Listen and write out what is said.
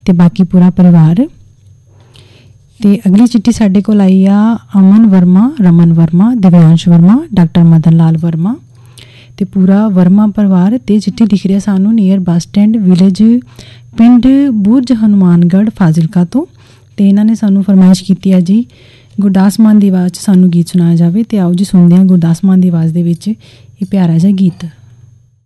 ਤੇ ਬਾਕੀ ਪੂਰਾ ਪਰਿਵਾਰ। ਤੇ ਅਗਲੀ ਚਿੱਠੀ ਸਾਡੇ ਕੋਲ ਆਈ ਆ ਅਮਨ ਵਰਮਾ, ਰਮਨ ਵਰਮਾ, ਦਿਵਿਆਂਸ਼ ਵਰਮਾ, ਡਾਕਟਰ ਮਦਨ ਲਾਲ ਵਰਮਾ ਤੇ ਪੂਰਾ ਵਰਮਾ ਪਰਿਵਾਰ। ਤੇ ਚਿੱਠੀ ਲਿਖ ਰਿਹਾ ਸਾਨੂੰ ਨੀਅਰ ਬੱਸ ਸਟੈਂਡ ਵਿਲੇਜ, ਪਿੰਡ ਬੁਰਜ ਹਨੂਮਾਨਗੜ੍ਹ, ਫਾਜ਼ਿਲਕਾ ਤੋਂ। ਤੇ ਇਹਨਾਂ ਨੇ ਸਾਨੂੰ ਫਰਮਾਇਸ਼ ਕੀਤੀ ਆ ਜੀ ਗੁਰਦਾਸ ਮਾਨ ਦੀ ਆਵਾਜ਼ 'ਚ ਸਾਨੂੰ ਗੀਤ ਸੁਣਾਇਆ ਜਾਵੇ। ਤੇ ਆਓ ਜੀ ਸੁਣਦੇ ਹਾਂ ਗੁਰਦਾਸ ਮਾਨ ਦੀ ਆਵਾਜ਼ ਦੇ ਵਿੱਚ ਇਹ ਪਿਆਰਾ ਜਿਹਾ ਗੀਤ।